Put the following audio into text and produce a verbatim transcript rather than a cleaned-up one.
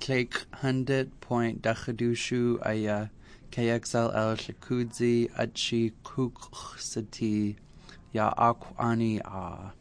Clake Hundred Point Dachadushu Aya K X L L Shakudzi Achi Kuksati Ya Akwani A